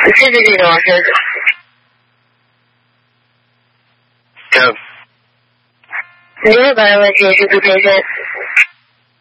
谢王先生。 对。 600问题是不先生，